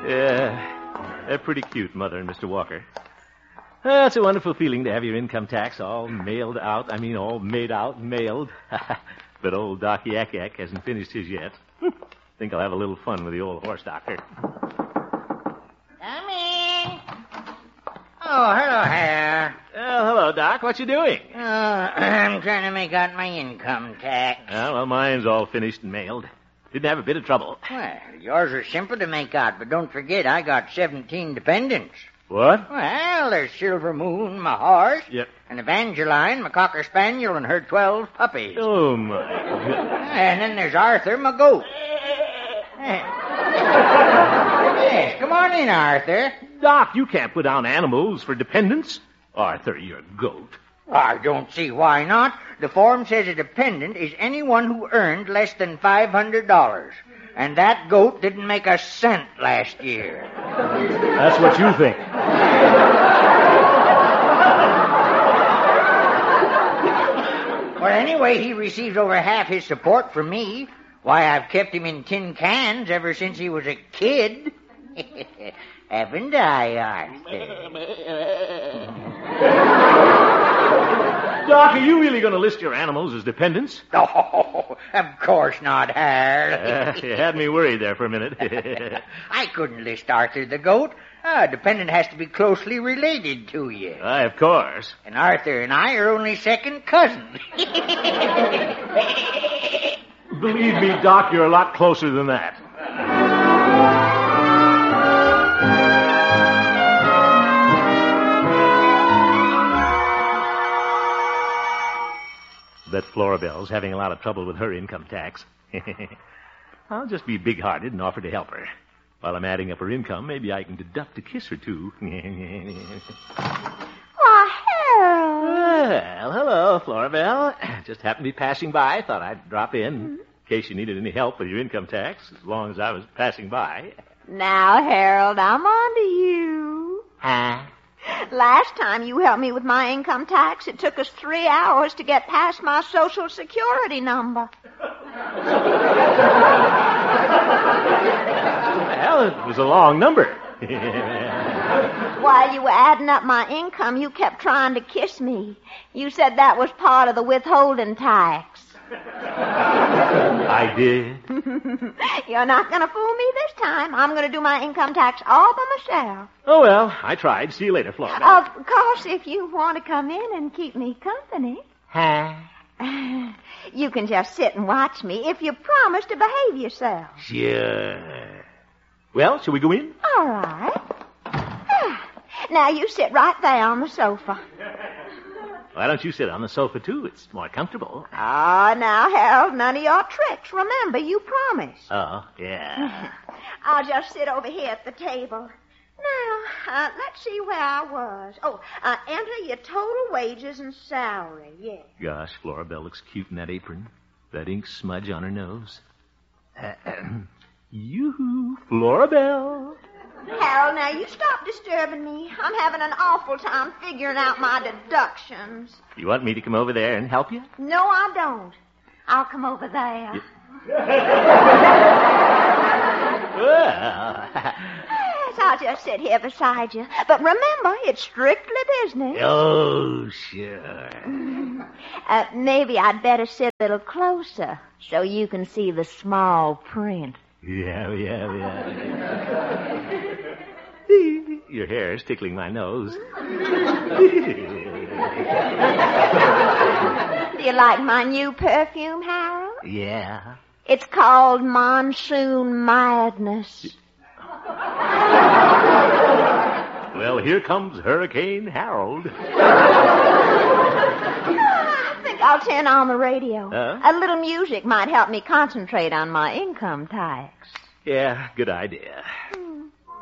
Yeah, they're pretty cute, Mother and Mr. Walker. It's a wonderful feeling to have your income tax all mailed out. All made out and mailed. But old Doc Yak Yak hasn't finished his yet. Think I'll have a little fun with the old horse doctor. Come in. Oh, hello, Hal. Well, hello, Doc. What you doing? I'm trying to make out my income tax. Well, mine's all finished and mailed. Didn't have a bit of trouble. Well, yours are simple to make out, but don't forget I got 17 dependents. What? Well, there's Silver Moon, my horse. Yep. And Evangeline, my cocker spaniel, and her 12 puppies. Oh, my. And then there's Arthur, my goat. Yes, come on in, Arthur. Doc, you can't put down animals for dependents. Arthur, you're a goat. I don't see why not. The form says a dependent is anyone who earned less than $500. And that goat didn't make a cent last year. That's what you think. Well, anyway, he receives over half his support from me. Why, I've kept him in tin cans ever since he was a kid. Haven't I, Arthur? Doc, are you really going to list your animals as dependents? Oh, of course not, Hal. You had me worried there for a minute. I couldn't list Arthur the goat. A dependent has to be closely related to you. Why, of course. And Arthur and I are only second cousins. Believe me, Doc, you're a lot closer than that. Bet Florabelle's having a lot of trouble with her income tax. I'll just be big-hearted and offer to help her. While I'm adding up her income, maybe I can deduct a kiss or two. Why, Harold. Well, hello, Florabelle. Just happened to be passing by. Thought I'd drop in case you needed any help with your income tax, as long as I was passing by. Now, Harold, I'm on to you. Huh? Last time you helped me with my income tax, it took us 3 hours to get past my Social Security number. Well, it was a long number. While you were adding up my income, you kept trying to kiss me. You said that was part of the withholding tax. I did. You're not going to fool me this time. I'm going to do my income tax all by myself. Oh, well, I tried. See you later, Florabelle. Of course, if you want to come in and keep me company. Huh? You can just sit and watch me if you promise to behave yourself. Sure. Well, shall we go in? All right. Now, you sit right there on the sofa. Why don't you sit on the sofa, too? It's more comfortable. Ah, now, Harold, none of your tricks. Remember, you promised. Oh, yeah. I'll just sit over here at the table. Now, let's see where I was. Oh, enter your total wages and salary, yes. Gosh, Florabelle looks cute in that apron. That ink smudge on her nose. Yoo-hoo, Florabelle. Harold, now you stop disturbing me. I'm having an awful time figuring out my deductions. You want me to come over there and help you? No, I don't. I'll come over there. Well. Yes, I'll just sit here beside you. But remember, it's strictly business. Oh, sure. Maybe I'd better sit a little closer so you can see the small print. Yeah. Your hair is tickling my nose. Do you like my new perfume, Harold? Yeah. It's called Monsoon Madness. Well, here comes Hurricane Harold. I think I'll turn on the radio. Huh? A little music might help me concentrate on my income tax. Yeah, good idea.